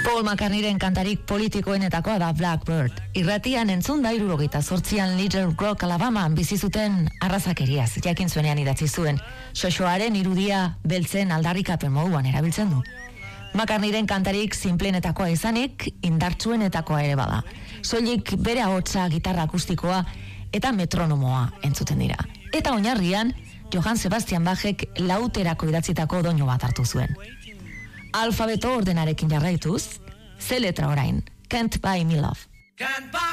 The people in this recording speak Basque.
Paul McCartneyren kantarik politikoenetakoa da Blackbird. Irratian entzun da 78an Little Rock, Alabaman bizi zuten arrazakeriaz, jakin zuenean idatzi zuen. Xoxoaren irudia beltzen aldarrikapen moduan erabiltzen du. McCartneyren kantarik sinpleenetakoa izanik, indartsuenetakoa ere bada. Soilik bere ahotsa, gitarra akustikoa eta metronomoa entzuten dira. Eta oinarrian, Johann Sebastian Bachek lauterako idatzitako doinu bat hartu zuen. Alfabeto ordenarekin jarraituz, ze letra orain? Can't Buy Me Love.